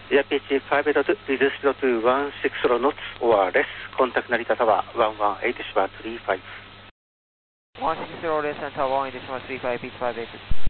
Air pitch 580 with speed to 16 knots or less. Contact Narita Tower 118 Shiba 35. 160 less than Tower 118 Shiba 35, pitch 580.